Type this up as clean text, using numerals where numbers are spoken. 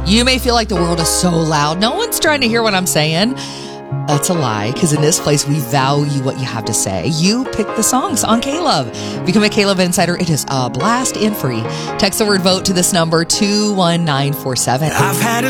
You may feel like the world is so loud. No one's trying to hear what I'm saying. That's a lie, because in this place, we value what you have to say. You pick the songs on K-Love. Become a K-Love Insider. It is a blast and free. Text the word VOTE to this number, 21947. I've had